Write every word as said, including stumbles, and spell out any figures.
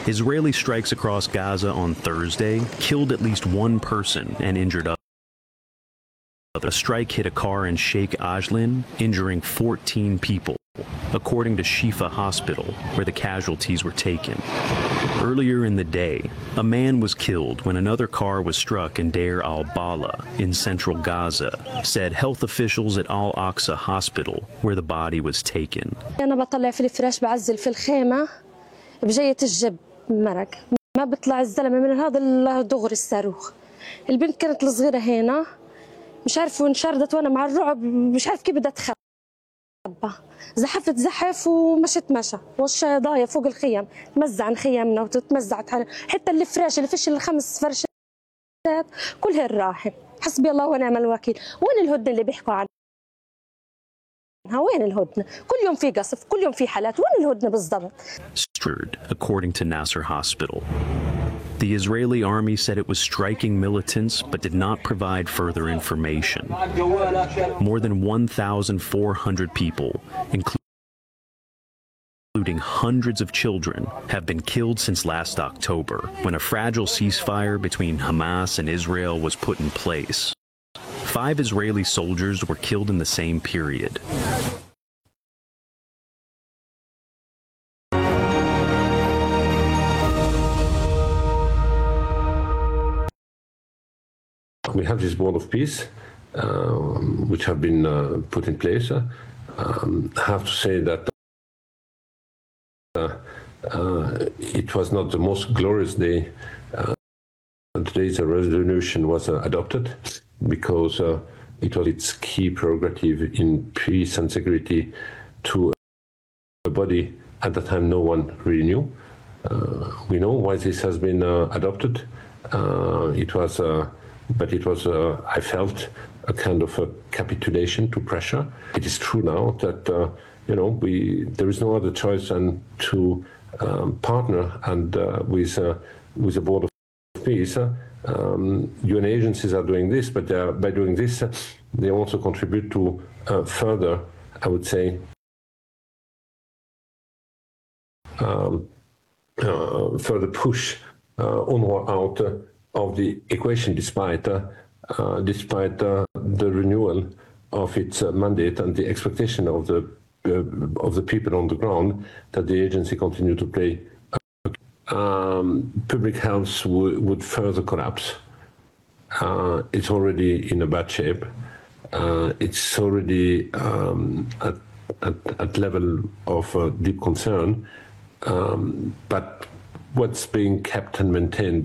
Israeli strikes across Gaza on Thursday killed at least one person and injured others. A strike hit a car in Sheikh Ajlan, injuring fourteen people, according to Shifa Hospital, where the casualties were taken. Earlier in the day, a man was killed when another car was struck in Deir al-Bala in central Gaza, said health officials at Al-Aqsa Hospital, where the body was taken. أنا بطلع في الفراش بعزل في الخيمة بجية الجب مرق ما بطلع الزلمة من هذا دغري الصاروخ. البنت كانت الصغيرة هنا مش عارف وين شردت وانا مع الرعب مش عارف كيف بدها تخبى. زحفت زحف ومشت مشى والشاي ضايع فوق الخيم تمزع عن خيامنا وتتمزعت حتى الفراش اللي فيش الخمس فرشات كلها راحت. حسبي الله ونعم الوكيل. وين الهدنه اللي بيحكوا عنها؟ وين الهدنه؟ كل يوم في قصف كل يوم في حالات. وين الهدنه بالضبط؟ According to Nasser Hospital. The Israeli army said it was striking militants but did not provide further information. More than one thousand four hundred people, including hundreds of children, have been killed since last October, when a fragile ceasefire between Hamas and Israel was put in place. Five Israeli soldiers were killed in the same period. We have this board of peace, um, which have been uh, put in place. Um, I have to say that uh, uh, it was not the most glorious day. Uh, today the resolution was uh, adopted because uh, it was its key prerogative in peace and security to a body at the time no one really knew. Uh, we know why this has been uh, adopted. Uh, it was uh, But it was, uh, I felt, a kind of a capitulation to pressure. It is true now that, uh, you know, we there is no other choice than to um, partner and uh, with uh, with the Board of Peace. Um, U N agencies are doing this, but uh, by doing this, uh, they also contribute to uh, further, I would say, um, uh, further push uh, UNRWA out. Uh, of the equation, despite uh, uh, despite uh, the renewal of its uh, mandate and the expectation of the uh, of the people on the ground that the agency continue to play. Um, public health would further collapse. Uh, it's already in a bad shape. Uh, it's already um, at, at at level of uh, deep concern. Um, but what's being kept and maintained